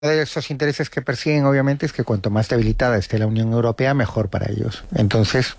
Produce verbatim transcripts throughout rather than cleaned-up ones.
de esos intereses que persiguen, obviamente, es que cuanto más debilitada esté la Unión Europea, mejor para ellos. Entonces,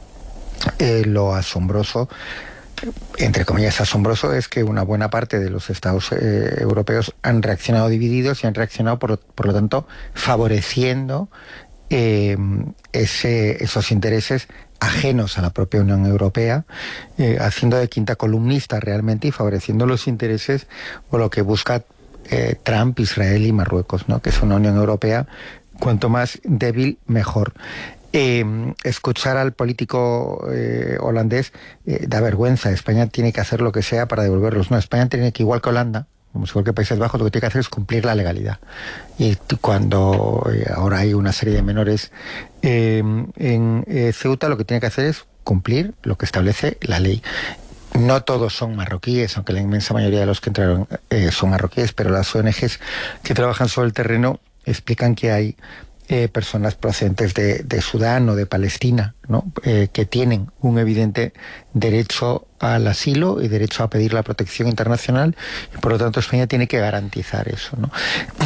eh, lo asombroso, entre comillas asombroso, es que una buena parte de los estados eh, europeos han reaccionado divididos y han reaccionado, por, por lo tanto, favoreciendo eh, ese, esos intereses ajenos a la propia Unión Europea, eh, haciendo de quinta columnista realmente y favoreciendo los intereses o lo que busca Eh, Trump, Israel y Marruecos, ¿no? Que es una Unión Europea cuanto más débil, mejor. Eh, escuchar al político eh, holandés eh, da vergüenza. España tiene que hacer lo que sea para devolverlos. No, España tiene que, igual que Holanda, como igual que Países Bajos, lo que tiene que hacer es cumplir la legalidad. Y cuando eh, ahora hay una serie de menores eh, en eh, Ceuta, lo que tiene que hacer es cumplir lo que establece la ley. No todos son marroquíes, aunque la inmensa mayoría de los que entraron eh, son marroquíes, pero las O N Ges que trabajan sobre el terreno explican que hay eh, personas procedentes de, de Sudán o de Palestina, ¿no? eh, que tienen un evidente derecho al asilo y derecho a pedir la protección internacional, y por lo tanto España tiene que garantizar eso, ¿no?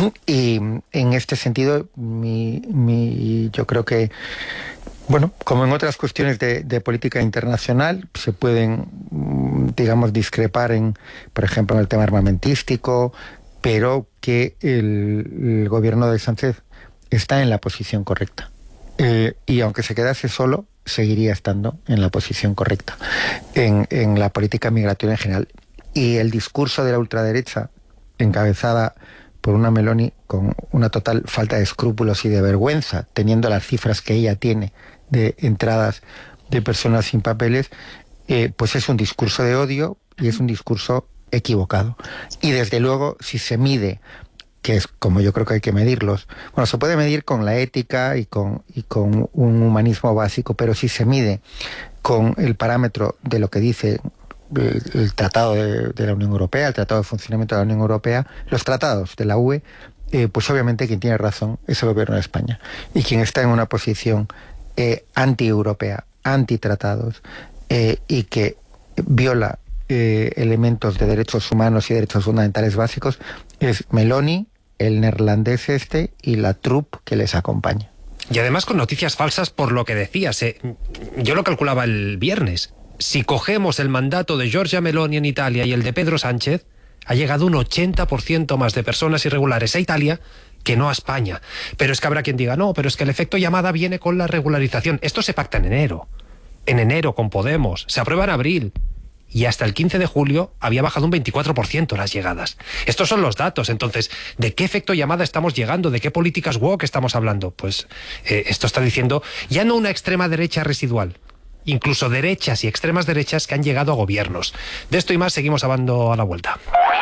Y en este sentido, mi, mi, yo creo que bueno, como en otras cuestiones de, de política internacional, se pueden, digamos, discrepar en, por ejemplo, en el tema armamentístico, pero que el, el gobierno de Sánchez está en la posición correcta. Eh, y aunque se quedase solo, seguiría estando en la posición correcta en, en la política migratoria en general. Y el discurso de la ultraderecha, encabezada por una Meloni con una total falta de escrúpulos y de vergüenza, teniendo las cifras que ella tiene de entradas de personas sin papeles, eh, pues es un discurso de odio y es un discurso equivocado. Y desde luego, si se mide, que es como yo creo que hay que medirlos, bueno, se puede medir con la ética y con, y con un humanismo básico, pero si se mide con el parámetro de lo que dice el, el Tratado de, de la Unión Europea, el Tratado de Funcionamiento de la Unión Europea, los tratados de la U E, eh, pues obviamente quien tiene razón es el gobierno de España. Y quien está en una posición Eh, anti-europea, anti-tratados, eh, y que viola eh, elementos de derechos humanos y derechos fundamentales básicos, es Meloni, el neerlandés este y la troupe que les acompaña. Y además con noticias falsas por lo que decías. Eh. Yo lo calculaba el viernes. Si cogemos el mandato de Giorgia Meloni en Italia y el de Pedro Sánchez, ha llegado un ochenta por ciento más de personas irregulares a Italia que no a España. Pero es que habrá quien diga, no, pero es que el efecto llamada viene con la regularización. Esto se pacta en enero. En enero con Podemos. Se aprueba en abril. Y hasta el quince de julio había bajado un veinticuatro por ciento las llegadas. Estos son los datos. Entonces, ¿de qué efecto llamada estamos llegando? ¿De qué políticas woke estamos hablando? Pues eh, esto está diciendo ya no una extrema derecha residual, incluso derechas y extremas derechas que han llegado a gobiernos. De esto y más seguimos hablando a la vuelta.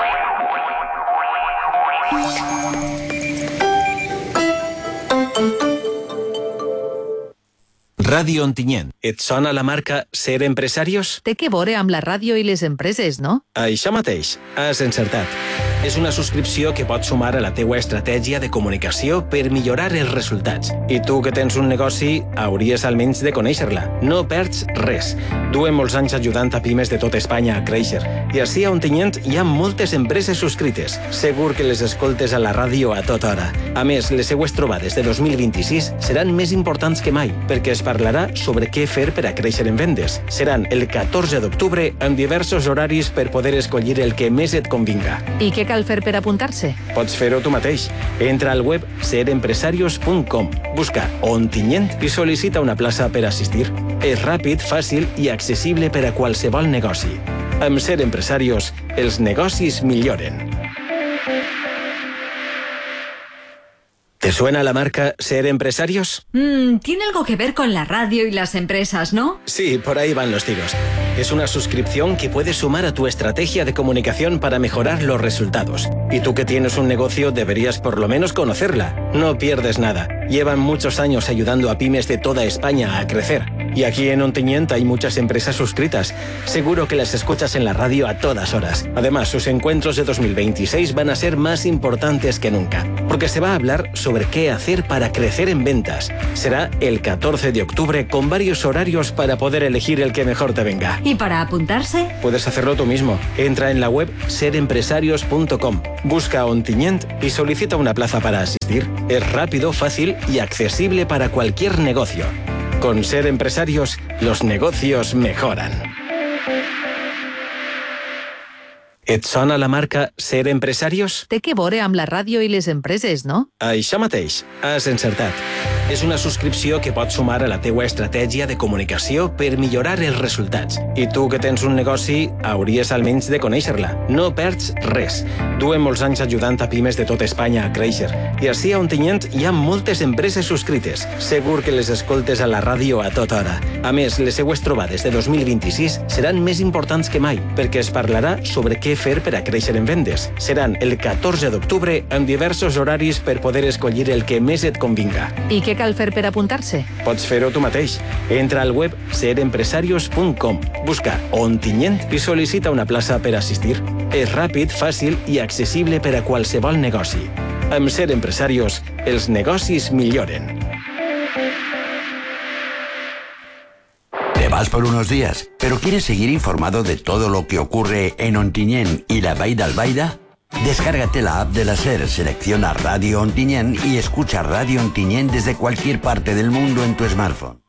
Ràdio Ontinyent. Et sona la marca Ser Empresarios? Té que veure amb la ràdio i les empreses, no? Això mateix, has encertat. És una subscripció que pots sumar a la teua estratègia de comunicació per millorar els resultats. I tu que tens un negoci, hauries almenys de conèixer-la. No perds res. Duem molts anys ajudant a pimes de tota Espanya a créixer. I així a Ontinyent hi ha moltes empreses subscrites. Segur que les escoltes a la ràdio a tota hora. A més, les seues trobades de dos mil vint-i-sis seran més importants que mai, perquè es parlarà sobre què fer per a créixer en vendes. Seran el catorze d'octubre en diversos horaris per poder escollir el que més et convinga. I què cal fer per apuntar-se? Pots fer-ho tu mateix. Entra al web ser empresarios punt com, busca Ontinyent i sol·licita una plaça per assistir. És ràpid, fàcil i accessible per a qualsevol negoci. Amb Ser Empresarios, els negocis milloren. ¿Te suena la marca Ser Empresarios? Mm, tiene algo que ver con la radio y las empresas, ¿no? Sí, por ahí van los tiros. Es una suscripción que puedes sumar a tu estrategia de comunicación para mejorar los resultados. Y tú que tienes un negocio deberías por lo menos conocerla. No pierdes nada. Llevan muchos años ayudando a pymes de toda España a crecer. Y aquí en Ontinyent hay muchas empresas suscritas. Seguro que las escuchas en la radio a todas horas. Además, sus encuentros de dos mil veintiséis van a ser más importantes que nunca, porque se va a hablar sobre qué hacer para crecer en ventas. Será el catorce de octubre con varios horarios para poder elegir el que mejor te venga. ¿Y para apuntarse? Puedes hacerlo tú mismo. Entra en la web ser empresarios punto com, busca Ontinyent y solicita una plaza para asistir. Es rápido, fácil y accesible para cualquier negocio. Con Ser Empresarios, los negocios mejoran. Et sona la marca Ser Empresarios? Té que veure amb la ràdio i les empreses, no? Això mateix, has encertat. És una subscripció que pot sumar a la teua estratègia de comunicació per millorar els resultats. I tu que tens un negoci, hauries almenys de conèixer-la. No perds res. Duem molts anys ajudant a pimes de tot Espanya a créixer. I així a Ontinyent hi ha moltes empreses subscrites. Segur que les escoltes a la ràdio a tota hora. A més, les seues trobades de dos mil vint-i-sis seran més importants que mai, perquè es parlarà sobre què fer per a créixer en vendes. Seran el catorze d'octubre amb diversos horaris per poder escollir el que més et convinga. I què cal fer per apuntar-se? Pots fer-ho tu mateix. Entra al web ser empresarios punt com, busca Ontinyent i sol·licita una plaça per assistir. És ràpid, fàcil i accessible per a qualsevol negoci. Amb Ser Empresarios, els negocis milloren. Te vas por unos días, pero ¿quieres seguir informado de todo lo que ocurre en Ontinyent y la Vall d'Albaida? Descárgate la app de la SER, selecciona Radio Ontinyent y escucha Radio Ontinyent desde cualquier parte del mundo en tu smartphone.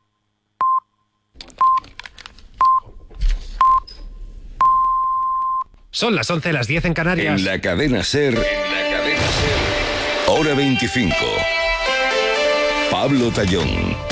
Son las once, las diez en Canarias. En la cadena SER, en la cadena SER, hora veinticinco. Pablo Tallón.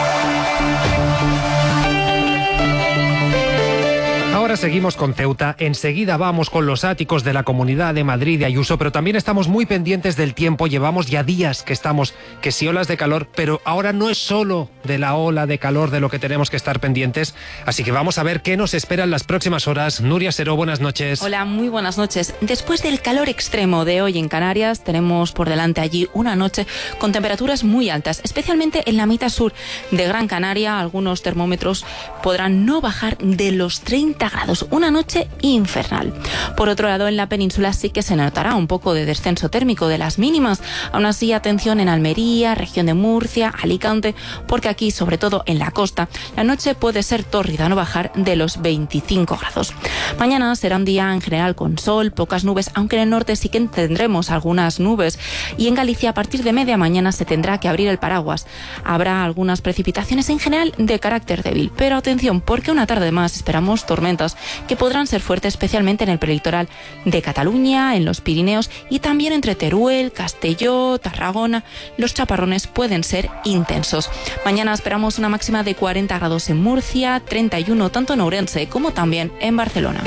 Ahora seguimos con Ceuta, enseguida vamos con los áticos de la Comunidad de Madrid de Ayuso, pero también estamos muy pendientes del tiempo, llevamos ya días que estamos, que si olas de calor, pero ahora no es solo de la ola de calor de lo que tenemos que estar pendientes, así que vamos a ver qué nos espera en las próximas horas. Nuria Seró, buenas noches. Hola, muy buenas noches. Después del calor extremo de hoy en Canarias, tenemos por delante allí una noche con temperaturas muy altas, especialmente en la mitad sur de Gran Canaria. Algunos termómetros podrán no bajar de los treinta grados, una noche infernal. Por otro lado, en la península sí que se notará un poco de descenso térmico de las mínimas. Aún así, atención en Almería, región de Murcia, Alicante, porque aquí, sobre todo en la costa, la noche puede ser tórrida, no bajar de los veinticinco grados. Mañana será un día en general con sol, pocas nubes, aunque en el norte sí que tendremos algunas nubes. Y en Galicia, a partir de media mañana, se tendrá que abrir el paraguas. Habrá algunas precipitaciones en general de carácter débil, pero atención, porque una tarde más esperamos tormentas que podrán ser fuertes, especialmente en el prelitoral de Cataluña, en los Pirineos y también entre Teruel, Castelló, Tarragona. Los chaparrones pueden ser intensos. Mañana esperamos una máxima de cuarenta grados en Murcia, treinta y uno tanto en Ourense como también en Barcelona.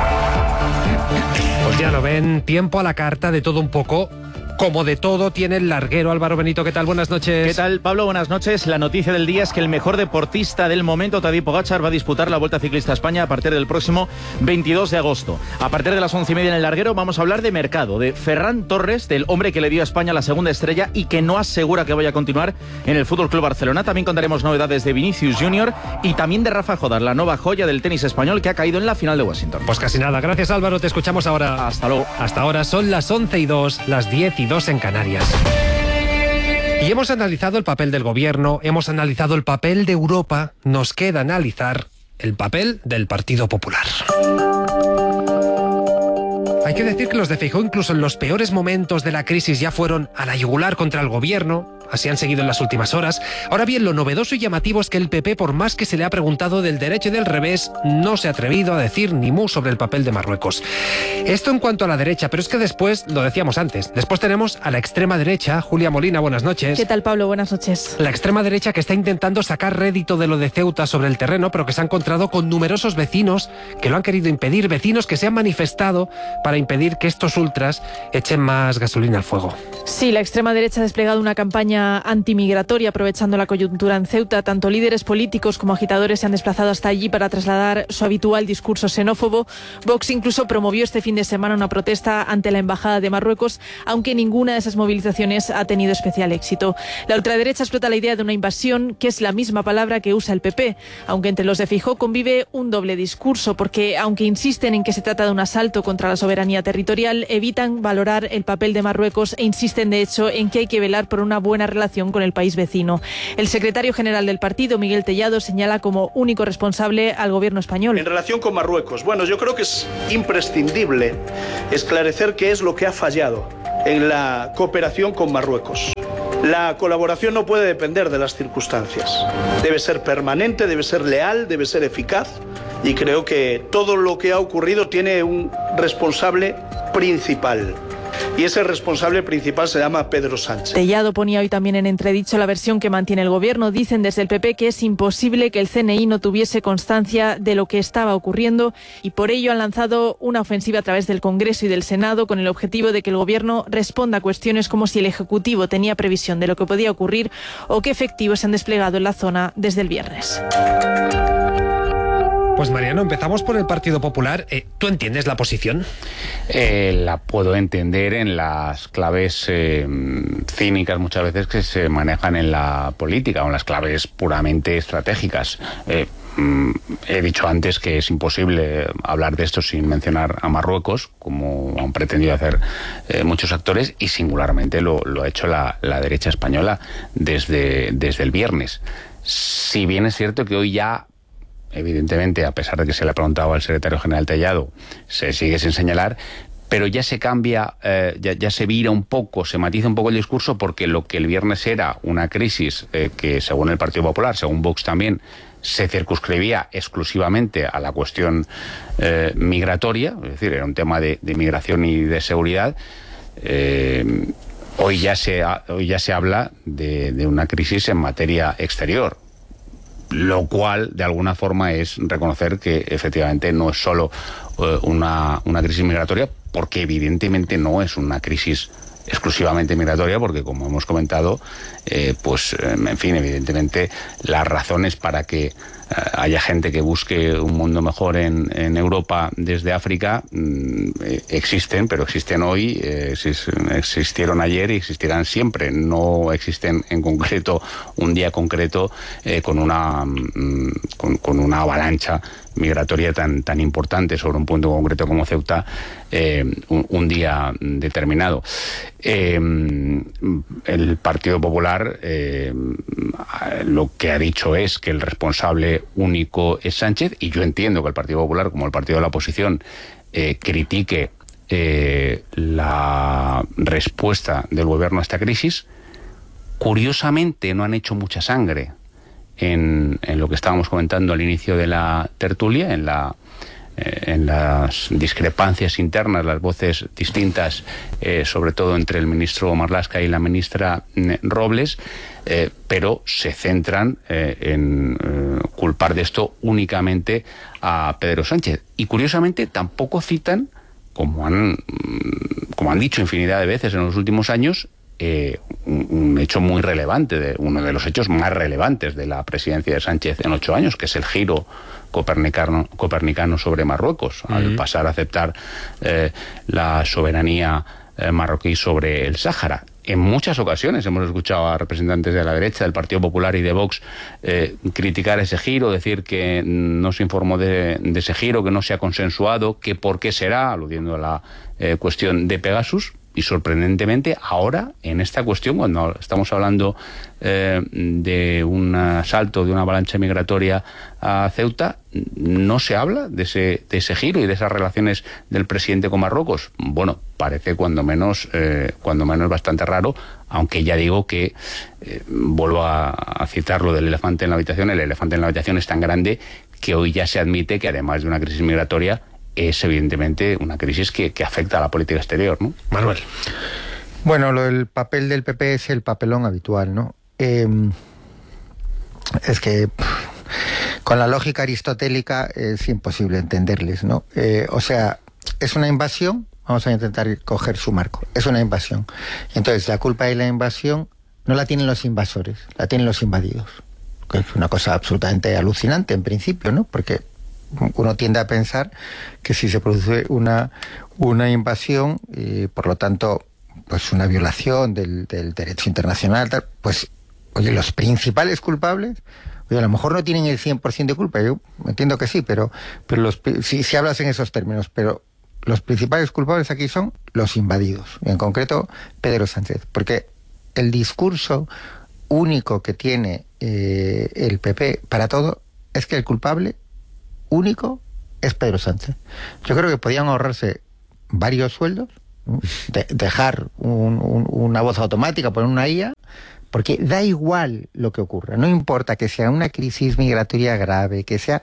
Pues ya lo ven, tiempo a la carta, de todo un poco. Como de todo tiene el larguero. Álvaro Benito, ¿qué tal? Buenas noches. ¿Qué tal, Pablo? Buenas noches. La noticia del día es que el mejor deportista del momento, Tadej Pogačar, va a disputar la Vuelta Ciclista a España a partir del próximo veintidós de agosto. A partir de las once y media en el larguero vamos a hablar de mercado, de Ferran Torres, del hombre que le dio a España la segunda estrella y que no asegura que vaya a continuar en el F C Barcelona. También contaremos novedades de Vinicius Junior y también de Rafa Jodar, la nueva joya del tenis español que ha caído en la final de Washington. Pues casi nada. Gracias, Álvaro. Te escuchamos ahora. Hasta luego. Hasta ahora son las once y dos, las diez y dos en Canarias. Y hemos analizado el papel del gobierno, hemos analizado el papel de Europa, nos queda analizar el papel del Partido Popular. Hay que decir que los de Feijóo, incluso en los peores momentos de la crisis, ya fueron a la yugular contra el gobierno. Así han seguido en las últimas horas. Ahora bien, lo novedoso y llamativo es que el P P, por más que se le ha preguntado del derecho y del revés, no se ha atrevido a decir ni mu sobre el papel de Marruecos. Esto en cuanto a la derecha, pero es que después, lo decíamos antes, después tenemos a la extrema derecha. Julia Molina, buenas noches. ¿Qué tal, Pablo? Buenas noches. La extrema derecha que está intentando sacar rédito de lo de Ceuta sobre el terreno, pero que se ha encontrado con numerosos vecinos que lo han querido impedir, vecinos que se han manifestado para impedir que estos ultras echen más gasolina al fuego. Sí, la extrema derecha ha desplegado una campaña campaña antimigratoria aprovechando la coyuntura en Ceuta. Tanto líderes políticos como agitadores se han desplazado hasta allí para trasladar su habitual discurso xenófobo. Vox incluso promovió este fin de semana una protesta ante la Embajada de Marruecos, aunque ninguna de esas movilizaciones ha tenido especial éxito. La ultraderecha explota la idea de una invasión, que es la misma palabra que usa el P P, aunque entre los de Feijóo convive un doble discurso, porque aunque insisten en que se trata de un asalto contra la soberanía territorial, evitan valorar el papel de Marruecos e insisten de hecho en que hay que velar por una buena relación con el país vecino. El secretario general del partido, Miguel Tellado, señala como único responsable al gobierno español. En relación con Marruecos, bueno, yo creo que es imprescindible esclarecer qué es lo que ha fallado en la cooperación con Marruecos. La colaboración no puede depender de las circunstancias. Debe ser permanente, debe ser leal, debe ser eficaz, y creo que todo lo que ha ocurrido tiene un responsable principal. Y ese responsable principal se llama Pedro Sánchez. Tellado ponía hoy también en entredicho la versión que mantiene el gobierno. Dicen desde el P P que es imposible que el C N I no tuviese constancia de lo que estaba ocurriendo, y por ello han lanzado una ofensiva a través del Congreso y del Senado con el objetivo de que el gobierno responda a cuestiones como si el Ejecutivo tenía previsión de lo que podía ocurrir o qué efectivos se han desplegado en la zona desde el viernes. Pues Mariano, empezamos por el Partido Popular. Eh, ¿Tú entiendes la posición? Eh, la puedo entender en las claves eh, cínicas muchas veces que se manejan en la política, o en las claves puramente estratégicas. Eh, mm, he dicho antes que es imposible hablar de esto sin mencionar a Marruecos, como han pretendido hacer eh, muchos actores, y singularmente lo, lo ha hecho la, la derecha española desde, desde el viernes. Si bien es cierto que hoy ya, evidentemente, a pesar de que se le ha preguntado al secretario general Tellado, se sigue sin señalar, pero ya se cambia, eh, ya, ya se vira un poco, se matiza un poco el discurso, porque lo que el viernes era una crisis eh, que, según el Partido Popular, según Vox también, se circunscribía exclusivamente a la cuestión eh, migratoria, es decir, era un tema de, de migración y de seguridad. Eh, hoy, ya se, hoy ya se habla de, de una crisis en materia exterior, lo cual de alguna forma es reconocer que efectivamente no es solo uh, una, una crisis migratoria, porque evidentemente no es una crisis exclusivamente migratoria, porque como hemos comentado, eh, pues en fin, evidentemente las razones para que uh, haya gente que busque un mundo mejor en, en Europa desde África mmm, existen, pero existen hoy, eh, existieron ayer y existirán siempre. No existen en concreto un día concreto eh, con una mmm, con, con una avalancha migratoria tan, tan importante sobre un punto concreto como Ceuta eh, un, un día determinado. Eh, el Partido Popular eh, lo que ha dicho es que el responsable único es Sánchez, y yo entiendo que el Partido Popular, como el partido de la oposición, eh, critique eh, la respuesta del gobierno a esta crisis. Curiosamente no han hecho mucha sangre En, en lo que estábamos comentando al inicio de la tertulia, en, la, eh, en las discrepancias internas, las voces distintas, eh, sobre todo entre el ministro Marlaska y la ministra eh, Robles, eh, pero se centran eh, en eh, culpar de esto únicamente a Pedro Sánchez. Y curiosamente tampoco citan, como han, como han dicho infinidad de veces en los últimos años, Eh, un, un hecho muy relevante, de, uno de los hechos más relevantes de la presidencia de Sánchez en ocho años, que es el giro copernicano, copernicano sobre Marruecos, uh-huh. al pasar a aceptar eh, la soberanía eh, marroquí sobre el Sáhara. En muchas ocasiones hemos escuchado a representantes de la derecha, del Partido Popular y de Vox eh, criticar ese giro, decir que no se informó de, de ese giro, que no se ha consensuado, que por qué será, aludiendo a la eh, cuestión de Pegasus. Y sorprendentemente ahora, en esta cuestión, cuando estamos hablando eh, de un asalto, de una avalancha migratoria a Ceuta, no se habla de ese, de ese giro y de esas relaciones del presidente con Marruecos. Bueno, parece cuando menos, eh, cuando menos bastante raro, aunque ya digo que, eh, vuelvo a, a citar lo del elefante en la habitación, el elefante en la habitación es tan grande que hoy ya se admite que además de una crisis migratoria, es evidentemente una crisis que, que afecta a la política exterior, ¿no? Manuel. Bueno, lo del papel del P P es el papelón habitual, ¿no? Eh, es que pff, con la lógica aristotélica es imposible entenderles, ¿no? Eh, o sea, es una invasión, vamos a intentar coger su marco, es una invasión. Entonces, la culpa de la invasión no la tienen los invasores, la tienen los invadidos. Que es una cosa absolutamente alucinante en principio, ¿no? Porque uno tiende a pensar que si se produce una, una invasión y por lo tanto pues una violación del, del derecho internacional, tal, pues oye, los principales culpables, oye, a lo mejor no tienen el cien por ciento de culpa, yo entiendo que sí, pero, pero los, si, si hablas en esos términos, pero los principales culpables aquí son los invadidos, y en concreto Pedro Sánchez, porque el discurso único que tiene eh, el P P para todo es que el culpable único es Pedro Sánchez. Yo creo que podían ahorrarse varios sueldos, de, dejar un, un, una voz automática, poner una I A, porque da igual lo que ocurra, no importa que sea una crisis migratoria grave, que sea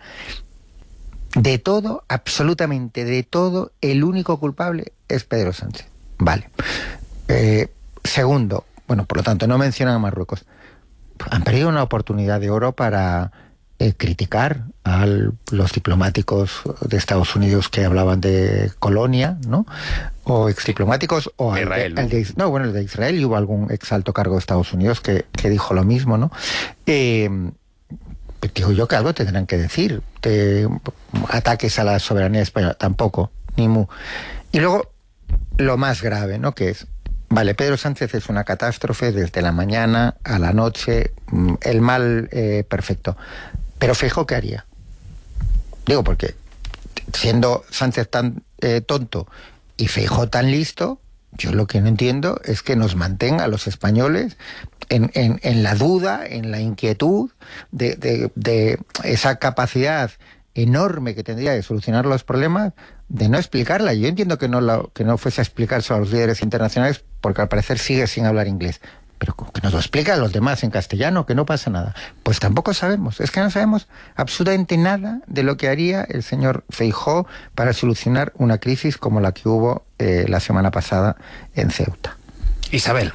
de todo, absolutamente de todo, el único culpable es Pedro Sánchez. Vale. Eh, segundo, bueno, por lo tanto, no mencionan a Marruecos. Han perdido una oportunidad de oro para eh, criticar a los diplomáticos de Estados Unidos que hablaban de colonia, ¿no? O exdiplomáticos, o al Israel, de, ¿no? al de, no, bueno, el de Israel, y hubo algún ex alto cargo de Estados Unidos que, que dijo lo mismo, ¿no? Eh, pues digo yo que algo tendrán que decir. De ataques a la soberanía española, tampoco, ni mu. Y luego, lo más grave, ¿no? Que es, vale, Pedro Sánchez es una catástrofe desde la mañana a la noche, el mal eh, perfecto. Pero Feijóo, ¿qué haría? Digo, porque siendo Sánchez tan eh, tonto y Feijóo tan listo, yo lo que no entiendo es que nos mantenga a los españoles en, en, en la duda, en la inquietud de, de, de esa capacidad enorme que tendría de solucionar los problemas, de no explicarla. Yo entiendo que no, la, que no fuese a explicarse a los líderes internacionales, porque al parecer sigue sin hablar inglés. Pero que nos lo explica a los demás en castellano, que no pasa nada. Pues tampoco sabemos, es que no sabemos absolutamente nada de lo que haría el señor Feijóo para solucionar una crisis como la que hubo eh, la semana pasada en Ceuta. Isabel.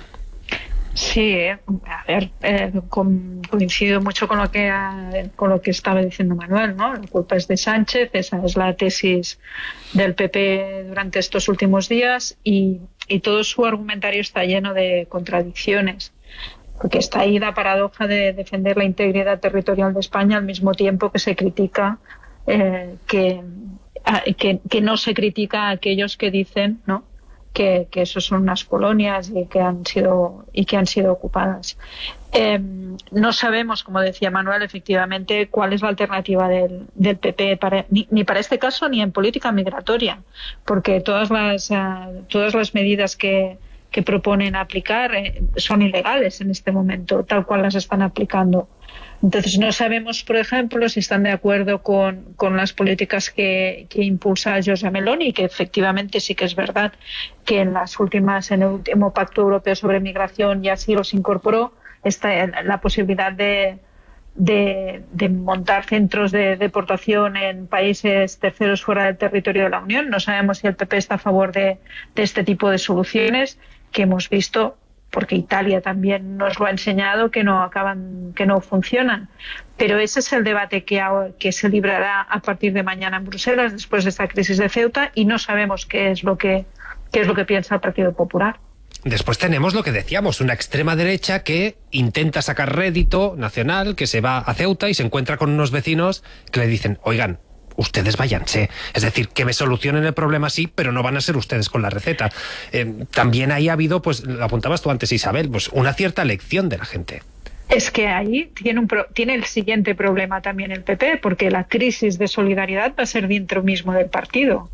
Sí, eh, a ver, eh, con, coincido mucho con lo que ha, con lo que estaba diciendo Manuel, ¿no? La culpa es de Sánchez, esa es la tesis del P P durante estos últimos días, y, y todo su argumentario está lleno de contradicciones, porque está ahí la paradoja de defender la integridad territorial de España al mismo tiempo que se critica eh, que, a, que que no se critica a aquellos que dicen, ¿no?, que, que eso son unas colonias y que han sido y que han sido ocupadas. Eh, no sabemos, como decía Manuel, efectivamente cuál es la alternativa del, del P P para, ni, ni para este caso ni en política migratoria, porque todas las uh, todas las medidas que, que proponen aplicar eh, son ilegales en este momento, tal cual las están aplicando. Entonces no sabemos, por ejemplo, si están de acuerdo con, con las políticas que, que impulsa Giorgia Meloni, que efectivamente sí que es verdad que en las últimas, en el último Pacto Europeo sobre Migración y Asilo se incorporó esta, la posibilidad de, de, de montar centros de deportación en países terceros fuera del territorio de la Unión. No sabemos si el P P está a favor de, de este tipo de soluciones que hemos visto, porque Italia también nos lo ha enseñado, que no acaban, que no funcionan. Pero ese es el debate que, que se librará a partir de mañana en Bruselas después de esta crisis de Ceuta, y no sabemos qué es lo que qué es lo que piensa el Partido Popular. Después tenemos lo que decíamos, una extrema derecha que intenta sacar rédito nacional, que se va a Ceuta y se encuentra con unos vecinos que le dicen, oigan, ustedes váyanse. Es decir, que me solucionen el problema sí, pero no van a ser ustedes con la receta. Eh, también ahí ha habido, pues lo apuntabas tú antes, Isabel, pues una cierta elección de la gente. Es que ahí tiene, un pro, tiene el siguiente problema también el P P, porque la crisis de solidaridad va a ser dentro mismo del partido.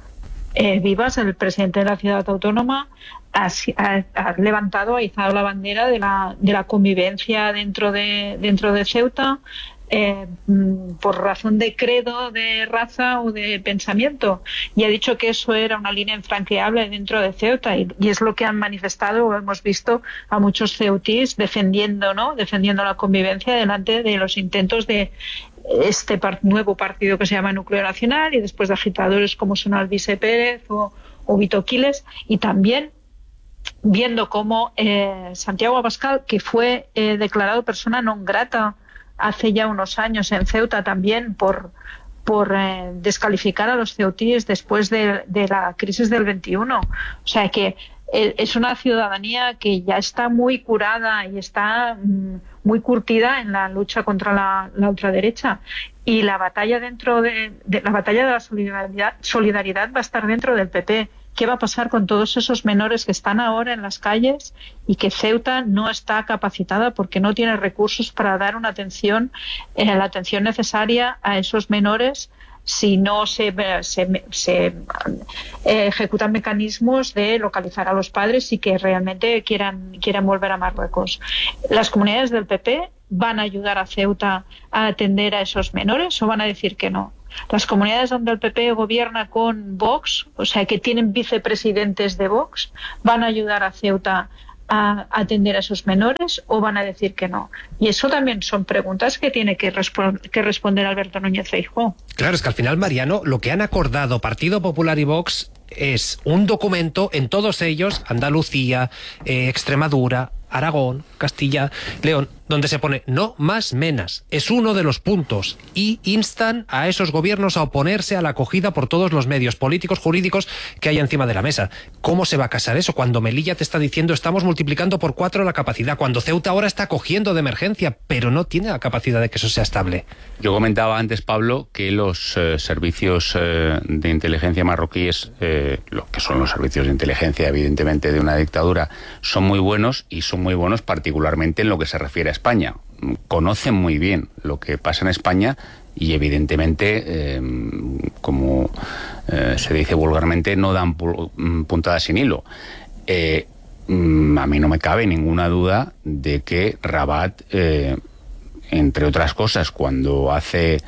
Eh, Vivas, el presidente de la ciudad autónoma, ha, ha, ha levantado, ha izado la bandera de la, de la convivencia dentro de, dentro de Ceuta, Eh, por razón de credo, de raza o de pensamiento, y ha dicho que eso era una línea infranqueable dentro de Ceuta, y, y es lo que han manifestado, hemos visto a muchos ceutíes defendiendo, ¿no?, defendiendo la convivencia delante de los intentos de este par- nuevo partido que se llama Núcleo Nacional, y después de agitadores como son Alvise Pérez o, o Vito Quiles, y también viendo cómo eh, Santiago Abascal, que fue eh, declarado persona non grata hace ya unos años en Ceuta también por, por eh, descalificar a los ceutíes después de, de la crisis del veintiuno. O sea que es una ciudadanía que ya está muy curada y está muy curtida en la lucha contra la, la ultraderecha. Y la batalla dentro de, de la batalla de la solidaridad, solidaridad va a estar dentro del P P. ¿Qué va a pasar con todos esos menores que están ahora en las calles y que Ceuta no está capacitada porque no tiene recursos para dar una atención, eh, la atención necesaria a esos menores si no se, se, se eh, ejecutan mecanismos de localizar a los padres y que realmente quieran, quieran volver a Marruecos? ¿Las comunidades del P P van a ayudar a Ceuta a atender a esos menores o van a decir que no? Las comunidades donde el P P gobierna con Vox, o sea, que tienen vicepresidentes de Vox, ¿van a ayudar a Ceuta a atender a esos menores o van a decir que no? Y eso también son preguntas que tiene que, respo- que responder Alberto Núñez Feijóo. Claro, es que al final, Mariano, lo que han acordado Partido Popular y Vox es un documento en todos ellos, Andalucía, eh, Extremadura, Aragón, Castilla, León, donde se pone no más menas. Es uno de los puntos y instan a esos gobiernos a oponerse a la acogida por todos los medios políticos, jurídicos que hay encima de la mesa. ¿Cómo se va a casar eso cuando Melilla te está diciendo estamos multiplicando por cuatro la capacidad, cuando Ceuta ahora está acogiendo de emergencia, pero no tiene la capacidad de que eso sea estable? Yo comentaba antes, Pablo, que los eh, servicios eh, de inteligencia marroquíes, eh, lo que son los servicios de inteligencia, evidentemente, de una dictadura, son muy buenos y son muy buenos particularmente en lo que se refiere a España. Conocen muy bien lo que pasa en España y evidentemente, eh, como eh, se dice vulgarmente, no dan puntadas sin hilo. Eh, a mí no me cabe ninguna duda de que Rabat, eh, entre otras cosas, cuando hace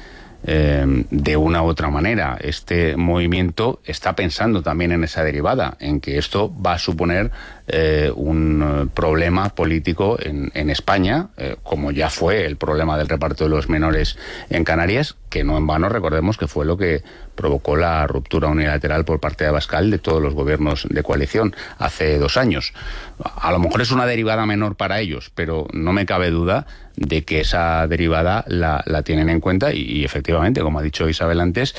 eh, de una u otra manera este movimiento, está pensando también en esa derivada, en que esto va a suponer Eh, un problema político en, en España, eh, como ya fue el problema del reparto de los menores en Canarias, que no en vano recordemos que fue lo que provocó la ruptura unilateral por parte de Abascal de todos los gobiernos de coalición hace dos años. A lo mejor es una derivada menor para ellos, pero no me cabe duda de que esa derivada la, la tienen en cuenta y, y efectivamente, como ha dicho Isabel antes,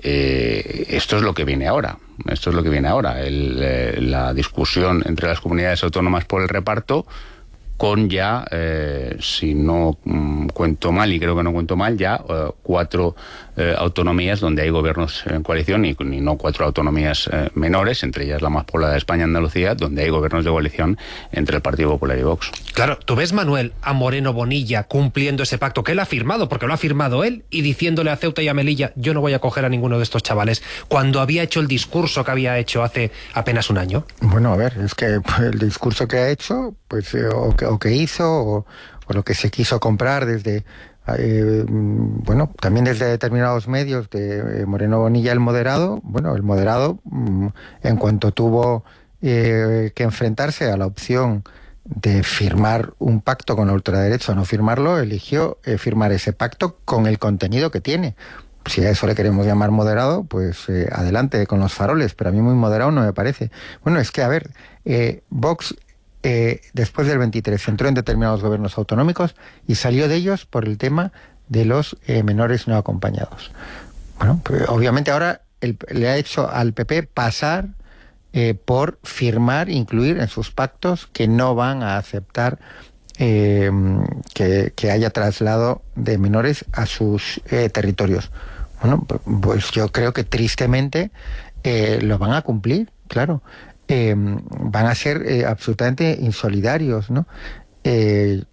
eh, esto es lo que viene ahora. Esto es lo que viene ahora, el, eh, la discusión entre las comunidades autónomas por el reparto, con ya, eh, si no mm, cuento mal, y creo que no cuento mal, ya eh, cuatro eh, autonomías donde hay gobiernos en coalición y, y no cuatro autonomías eh, menores, entre ellas la más poblada de España, Andalucía, donde hay gobiernos de coalición entre el Partido Popular y Vox. Claro, tú ves, Manuel, a Moreno Bonilla cumpliendo ese pacto que él ha firmado, porque lo ha firmado él, y diciéndole a Ceuta y a Melilla, yo no voy a coger a ninguno de estos chavales, cuando había hecho el discurso que había hecho hace apenas un año. Bueno, a ver, es que el discurso que ha hecho, pues, eh, o, que, o que hizo, o, o lo que se quiso comprar desde... Eh, bueno, también desde determinados medios de Moreno Bonilla el moderado, bueno, el moderado en cuanto tuvo eh, que enfrentarse a la opción de firmar un pacto con la ultraderecha o no firmarlo, eligió eh, firmar ese pacto con el contenido que tiene. Si a eso le queremos llamar moderado, pues eh, adelante con los faroles, pero a mí muy moderado no me parece. Bueno, es que a ver, eh, Vox Eh, después del veintitrés entró en determinados gobiernos autonómicos y salió de ellos por el tema de los eh, menores no acompañados. Bueno, pues obviamente ahora el, le ha hecho al P P pasar eh, por firmar, incluir en sus pactos que no van a aceptar eh, que, que haya traslado de menores a sus eh, territorios. Bueno, pues yo creo que tristemente eh, lo van a cumplir, claro. Eh, van a ser eh, absolutamente insolidarios, ¿no? Eh,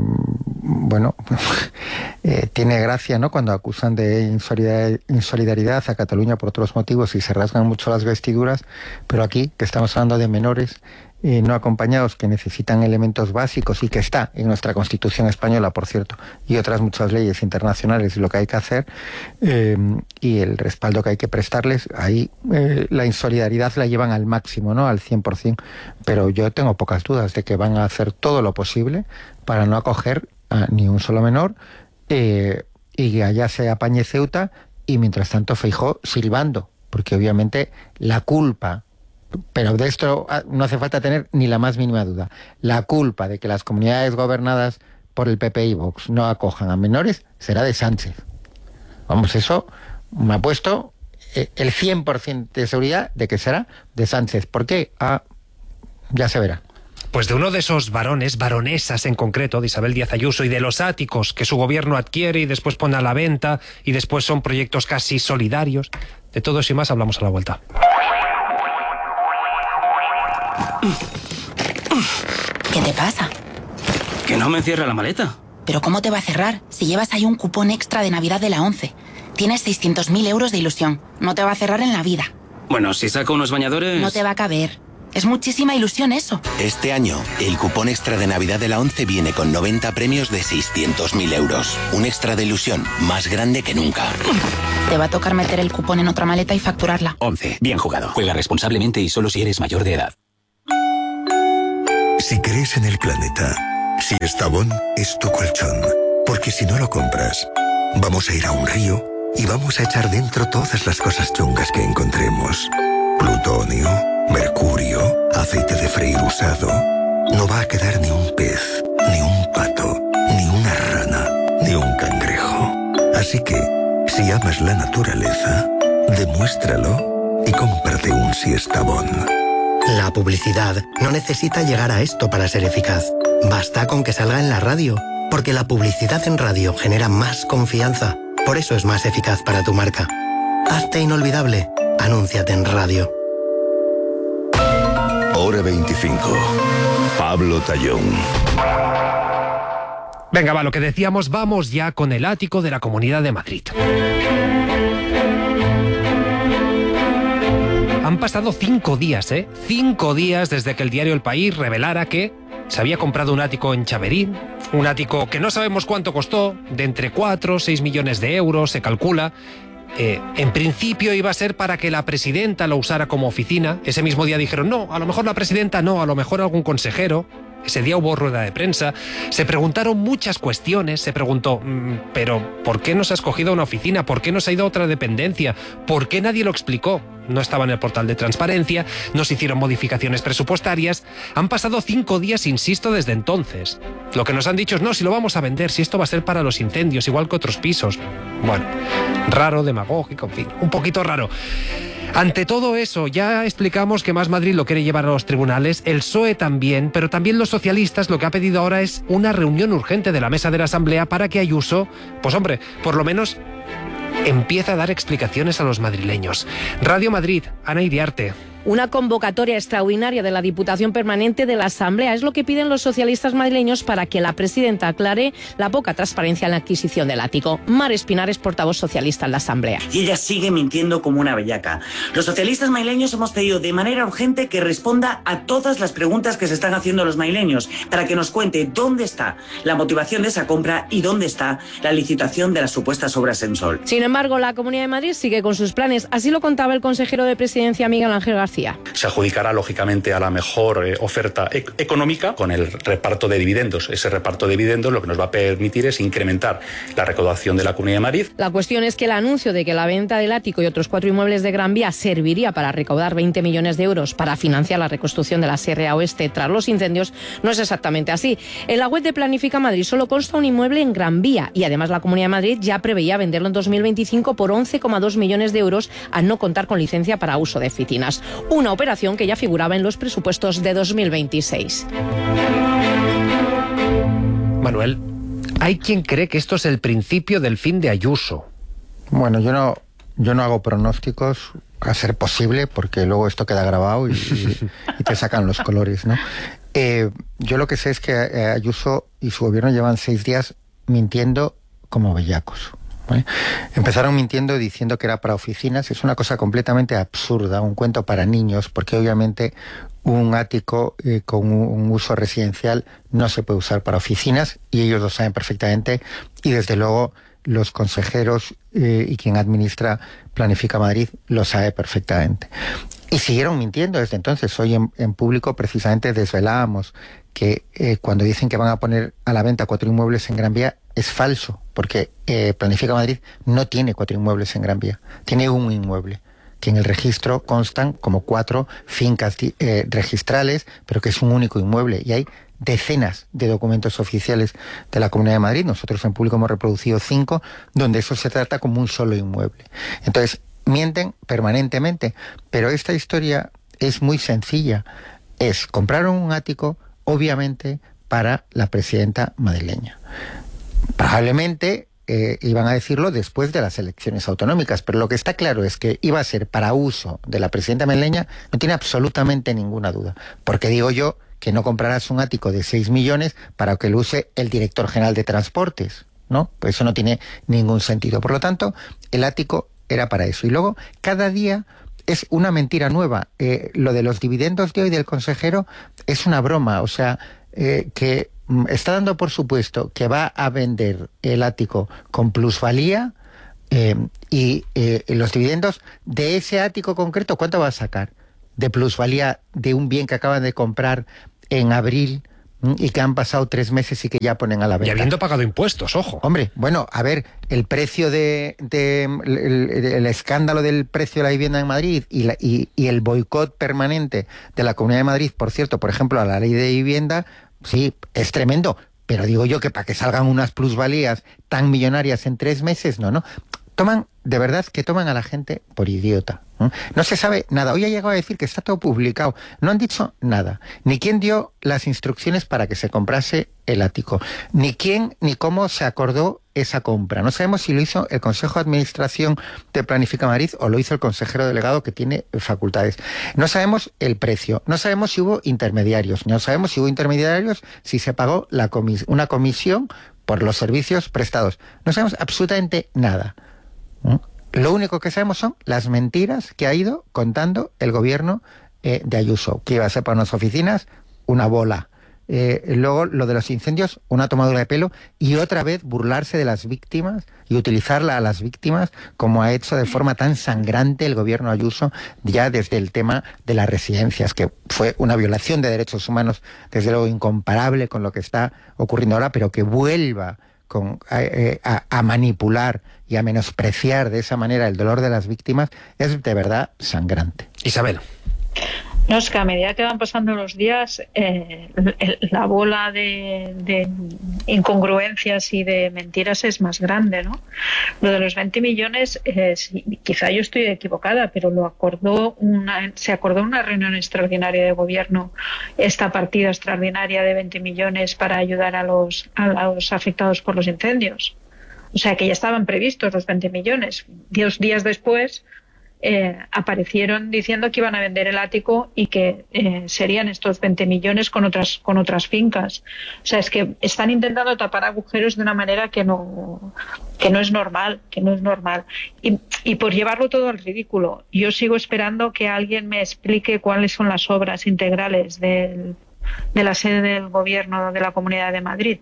bueno, eh, tiene gracia, ¿no?, cuando acusan de insolidar- insolidaridad a Cataluña por otros motivos y se rasgan mucho las vestiduras, pero aquí, que estamos hablando de menores eh, no acompañados que necesitan elementos básicos y que está en nuestra Constitución española, por cierto, y otras muchas leyes internacionales, lo que hay que hacer eh, y el respaldo que hay que prestarles, ahí eh, la insolidaridad la llevan al máximo, ¿no?, al cien por ciento, pero yo tengo pocas dudas de que van a hacer todo lo posible para no acoger a ni un solo menor eh, y que allá se apañe Ceuta y mientras tanto Feijóo silbando, porque obviamente la culpa, pero de esto no hace falta tener ni la más mínima duda, la culpa de que las comunidades gobernadas por el P P y Vox no acojan a menores será de Sánchez. Vamos, eso me ha puesto el cien por ciento de seguridad de que será de Sánchez. ¿Por qué? Ah, ya se verá. Pues de uno de esos varones, baronesas en concreto, de Isabel Díaz Ayuso, y de los áticos que su gobierno adquiere y después pone a la venta y después son proyectos casi solidarios. De todo eso y más hablamos a la vuelta. ¿Qué te pasa? Que no me cierra la maleta. ¿Pero cómo te va a cerrar si llevas ahí un cupón extra de Navidad de la ONCE? Tienes seiscientos mil euros de ilusión. No te va a cerrar en la vida. Bueno, si saco unos bañadores... No te va a caber. Es muchísima ilusión eso. Este año, el cupón extra de Navidad de la ONCE viene con noventa premios de seiscientos mil euros. Un extra de ilusión más grande que nunca. Te va a tocar meter el cupón en otra maleta y facturarla. ONCE. Bien jugado. Juega responsablemente y solo si eres mayor de edad. Si crees en el planeta, si Estavón es tu colchón. Porque si no lo compras, vamos a ir a un río y vamos a echar dentro todas las cosas chungas que encontremos. Plutonio, mercurio, aceite de freír usado. No va a quedar ni un pez, ni un pato, ni una rana, ni un cangrejo. Así que, si amas la naturaleza, demuéstralo y cómprate un Siestabón. La publicidad no necesita llegar a esto para ser eficaz. Basta con que salga en la radio, porque la publicidad en radio genera más confianza. Por eso es más eficaz para tu marca. Hazte inolvidable. Anúnciate en radio. Hora veinticinco. Pablo Tallón. Venga, va, lo que decíamos, vamos ya con el ático de la Comunidad de Madrid. Han pasado cinco días, ¿eh? Cinco días desde que el diario El País revelara que se había comprado un ático en Chaverín, un ático que no sabemos cuánto costó, de entre cuatro o seis millones de euros, se calcula. Eh, en principio iba a ser para que la presidenta lo usara como oficina. Ese mismo día dijeron, no, a lo mejor la presidenta no, a lo mejor algún consejero. Ese día hubo rueda de prensa, se preguntaron muchas cuestiones, se preguntó, pero ¿por qué no se ha escogido una oficina? ¿Por qué no se ha ido a otra dependencia? ¿Por qué nadie lo explicó? No estaba en el portal de transparencia, no se hicieron modificaciones presupuestarias. Han pasado cinco días, insisto, desde entonces. Lo que nos han dicho es, no, si lo vamos a vender, si esto va a ser para los incendios, igual que otros pisos. Bueno, raro, demagógico, en fin, un poquito raro. Ante todo eso, ya explicamos que Más Madrid lo quiere llevar a los tribunales, el P S O E también, pero también los socialistas lo que ha pedido ahora es una reunión urgente de la mesa de la Asamblea para que Ayuso, pues hombre, por lo menos empiece a dar explicaciones a los madrileños. Radio Madrid, Ana Iriarte. Una convocatoria extraordinaria de la Diputación Permanente de la Asamblea es lo que piden los socialistas madrileños para que la presidenta aclare la poca transparencia en la adquisición del ático. Mar Espinar es portavoz socialista en la Asamblea. Y ella sigue mintiendo como una bellaca. Los socialistas madrileños hemos pedido de manera urgente que responda a todas las preguntas que se están haciendo los madrileños para que nos cuente dónde está la motivación de esa compra y dónde está la licitación de las supuestas obras en Sol. Sin embargo, la Comunidad de Madrid sigue con sus planes. Así lo contaba el consejero de Presidencia, Miguel Ángel García. Se adjudicará, lógicamente, a la mejor eh, oferta e- económica con el reparto de dividendos. Ese reparto de dividendos lo que nos va a permitir es incrementar la recaudación de la Comunidad de Madrid. La cuestión es que el anuncio de que la venta del ático y otros cuatro inmuebles de Gran Vía serviría para recaudar veinte millones de euros para financiar la reconstrucción de la Sierra Oeste tras los incendios no es exactamente así. En la web de Planifica Madrid solo consta un inmueble en Gran Vía y además la Comunidad de Madrid ya preveía venderlo en dos mil veinticinco por once coma dos millones de euros al no contar con licencia para uso de oficinas. Una operación que ya figuraba en los presupuestos de dos mil veintiséis. Manuel, hay quien cree que esto es el principio del fin de Ayuso. Bueno, yo no, yo no hago pronósticos a ser posible, porque luego esto queda grabado y, y, y te sacan los colores, ¿no? Eh, yo lo que sé es que Ayuso y su gobierno llevan seis días mintiendo como bellacos. ¿Vale? Empezaron mintiendo diciendo que era para oficinas. Es una cosa completamente absurda, un cuento para niños, porque obviamente un ático eh, con un uso residencial no se puede usar para oficinas y ellos lo saben perfectamente, y desde luego los consejeros eh, y quien administra Planifica Madrid lo sabe perfectamente. Y siguieron mintiendo desde entonces. Hoy en, en público precisamente desvelábamos que eh, cuando dicen que van a poner a la venta cuatro inmuebles en Gran Vía, es falso, porque eh, Planifica Madrid no tiene cuatro inmuebles en Gran Vía, tiene un inmueble, que en el registro constan como cuatro fincas eh, registrales, pero que es un único inmueble, y hay decenas de documentos oficiales de la Comunidad de Madrid. Nosotros en público hemos reproducido cinco, donde eso se trata como un solo inmueble. Entonces, mienten permanentemente, pero esta historia es muy sencilla. es compraron un ático, obviamente, para la presidenta madrileña. Probablemente eh, iban a decirlo después de las elecciones autonómicas, pero lo que está claro es que iba a ser para uso de la presidenta madrileña, no tiene absolutamente ninguna duda. Porque digo yo que no comprarás un ático de seis millones para que lo use el director general de Transportes, ¿no? Pues eso no tiene ningún sentido. Por lo tanto, el ático era para eso. Y luego, cada día es una mentira nueva. Eh, lo de los dividendos de hoy del consejero es una broma. O sea, eh, que mm, está dando por supuesto que va a vender el ático con plusvalía eh, y eh, los dividendos de ese ático concreto, ¿cuánto va a sacar? De plusvalía de un bien que acaban de comprar en abril y que han pasado tres meses y que ya ponen a la venta. Y habiendo pagado impuestos, ojo. Hombre, bueno, a ver, el precio de, de el, el escándalo del precio de la vivienda en Madrid y, la, y, y el boicot permanente de la Comunidad de Madrid, por cierto, por ejemplo, a la ley de vivienda, sí, es tremendo. Pero digo yo que para que salgan unas plusvalías tan millonarias en tres meses, no, no. Toman, de verdad, que toman a la gente por idiota. ¿eh? No se sabe nada. Hoy ha llegado a decir que está todo publicado. No han dicho nada. Ni quién dio las instrucciones para que se comprase el ático. Ni quién, ni cómo se acordó esa compra. No sabemos si lo hizo el Consejo de Administración de Planifica Madrid o lo hizo el consejero delegado que tiene facultades. No sabemos el precio. No sabemos si hubo intermediarios. No sabemos si hubo intermediarios, si se pagó la comis- una comisión por los servicios prestados. No sabemos absolutamente nada. Lo único que sabemos son las mentiras que ha ido contando el gobierno eh, de Ayuso, que iba a ser para unas oficinas una bola. Eh, luego lo de los incendios, una tomadura de pelo, y otra vez burlarse de las víctimas y utilizarla a las víctimas como ha hecho de forma tan sangrante el gobierno Ayuso ya desde el tema de las residencias, que fue una violación de derechos humanos desde luego incomparable con lo que está ocurriendo ahora, pero que vuelva Con, eh, a, a manipular y a menospreciar de esa manera el dolor de las víctimas es de verdad sangrante. Isabel. No, es que a medida que van pasando los días, eh, la bola de, de incongruencias y de mentiras es más grande, ¿no? Lo de los veinte millones, eh, sí, quizá yo estoy equivocada, pero lo acordó una, se acordó una reunión extraordinaria de gobierno esta partida extraordinaria de veinte millones para ayudar a los, a los afectados por los incendios. O sea que ya estaban previstos los veinte millones. Diez días después Eh, aparecieron diciendo que iban a vender el ático y que eh, serían estos veinte millones con otras con otras fincas. O sea, es que están intentando tapar agujeros de una manera que no que no es normal, que no es normal. Y, y por llevarlo todo al ridículo, yo sigo esperando que alguien me explique cuáles son las obras integrales del, de la sede del gobierno de la Comunidad de Madrid.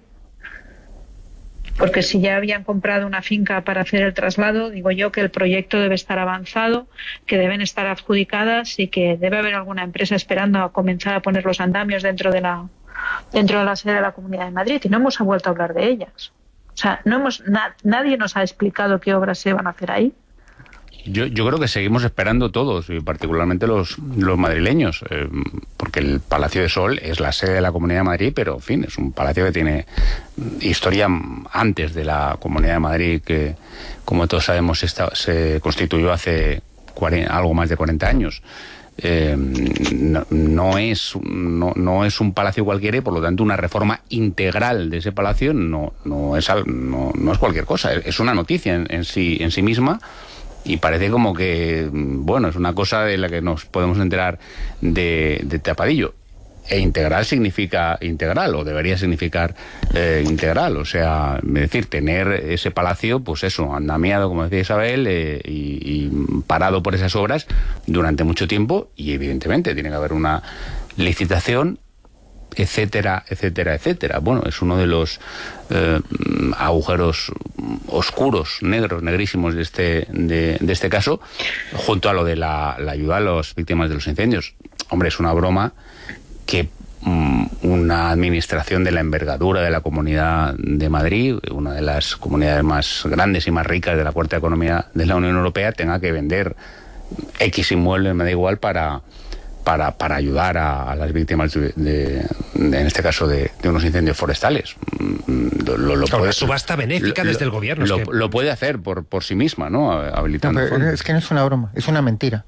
Porque si ya habían comprado una finca para hacer el traslado, digo yo que el proyecto debe estar avanzado, que deben estar adjudicadas y que debe haber alguna empresa esperando a comenzar a poner los andamios dentro de la dentro de la sede de la Comunidad de Madrid, y no hemos vuelto a hablar de ellas. O sea, no hemos na- nadie nos ha explicado qué obras se van a hacer ahí. Yo, yo creo que seguimos esperando todos, y particularmente los, los madrileños, eh, porque el Palacio de Sol es la sede de la Comunidad de Madrid, pero en fin, es un palacio que tiene historia antes de la Comunidad de Madrid, que como todos sabemos está, se constituyó hace cuarenta, algo más de cuarenta años. Eh, no, no, es, no, no es un palacio cualquiera, y por lo tanto una reforma integral de ese palacio no, no, es, no, no es cualquier cosa, es una noticia en, en, sí, en sí misma. Y parece como que, bueno, es una cosa de la que nos podemos enterar de, de tapadillo. E integral significa integral, o debería significar eh, integral. O sea, es decir, tener ese palacio, pues eso, andamiado, como decía Isabel, eh, y, y parado por esas obras durante mucho tiempo. Y evidentemente tiene que haber una licitación, etcétera, etcétera, etcétera. Bueno, es uno de los eh, agujeros oscuros, negros, negrísimos de este, de, de este caso, junto a lo de la, la ayuda a las víctimas de los incendios. Hombre, es una broma que um, una administración de la envergadura de la Comunidad de Madrid, una de las comunidades más grandes y más ricas de la cuarta economía de la Unión Europea, tenga que vender X inmuebles, me da igual, para... Para, para ayudar a, a las víctimas de, de, de, en este caso, de, de unos incendios forestales. Lo, lo, lo puede, una subasta benéfica lo, desde el gobierno. Lo, es que... lo puede hacer por, por sí misma, ¿no? Habilitando no, pero es que no es una broma, es una mentira.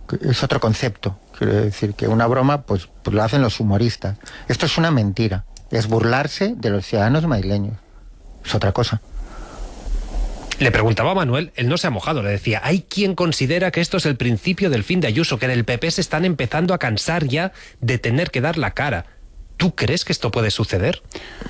es otro concepto. Quiero decir que una broma, pues, pues lo hacen los humoristas. Esto es una mentira. Es burlarse de los ciudadanos madrileños. Es otra cosa. Le preguntaba a Manuel, él no se ha mojado, le decía, hay quien considera que esto es el principio del fin de Ayuso, que en el P P se están empezando a cansar ya de tener que dar la cara. ¿Tú crees que esto puede suceder?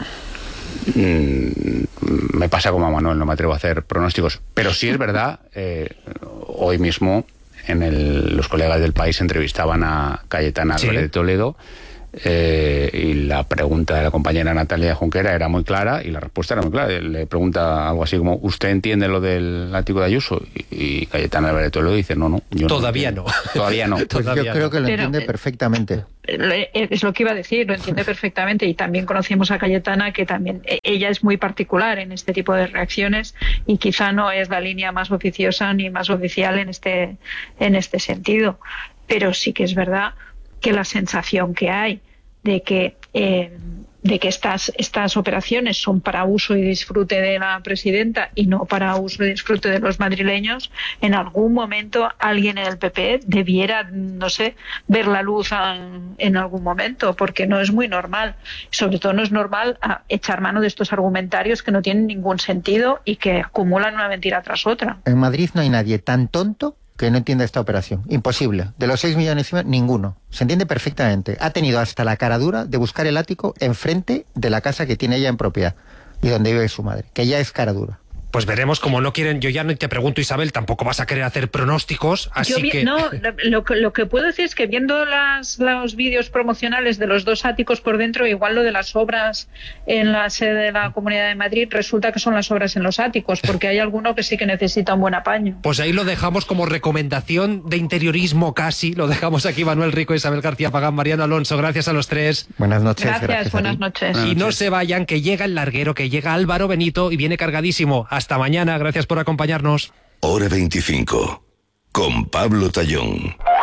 Mm, me pasa como a Manuel, no me atrevo a hacer pronósticos, pero sí es verdad, eh, hoy mismo en el, los colegas del País entrevistaban a Cayetana Álvarez de Toledo, Eh, y la pregunta de la compañera Natalia Junquera era muy clara y la respuesta era muy clara. Le pregunta algo así como, ¿usted entiende lo del látigo de Ayuso? Y, y Cayetana Álvarez de Toledo dice, no, no. Yo Todavía no. no. Todavía no. Pues Todavía yo creo no. que lo Pero, entiende eh, perfectamente. Es lo que iba a decir, lo entiende perfectamente, y también conocemos a Cayetana, que también ella es muy particular en este tipo de reacciones y quizá no es la línea más oficiosa ni más oficial en este, en este sentido. Pero sí que es verdad que la sensación que hay de que eh, de que estas estas operaciones son para uso y disfrute de la presidenta y no para uso y disfrute de los madrileños, en algún momento alguien en el P P debiera, no sé, ver la luz a, en algún momento, porque no es muy normal. Sobre todo no es normal a, echar mano de estos argumentarios que no tienen ningún sentido y que acumulan una mentira tras otra. En Madrid no hay nadie tan tonto que no entienda esta operación. Imposible. De los seis millones y medio, ninguno. Se entiende perfectamente. Ha tenido hasta la cara dura de buscar el ático enfrente de la casa que tiene ella en propiedad y donde vive su madre, que ya es cara dura. Pues veremos, como no quieren, yo ya no te pregunto, Isabel, tampoco vas a querer hacer pronósticos, así Yo vi, que... No, lo, lo que puedo decir es que viendo las, los vídeos promocionales de los dos áticos por dentro, igual lo de las obras en la sede de la Comunidad de Madrid, resulta que son las obras en los áticos, porque hay alguno que sí que necesita un buen apaño. Pues ahí lo dejamos como recomendación de interiorismo casi, lo dejamos aquí. Manuel Rico, Isabel García Pagán, Mariano Alonso, gracias a los tres. Buenas noches. Gracias, gracias buenas noches. Y no se vayan, que llega el larguero, que llega Álvaro Benito y viene cargadísimo. Hasta mañana, gracias por acompañarnos. Hora veinticinco, con Pablo Tallón.